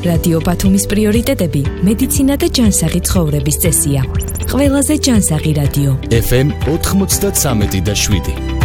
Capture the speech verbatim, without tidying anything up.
რადიო ბათუმის პრიორიტეტები მედიცინა და ჯანსაღი ცხოვრების წესია. ყველაზე ჯანსაღი რადიო. ეფ ემ ოთხმოცდათსამეტი და შვიდი.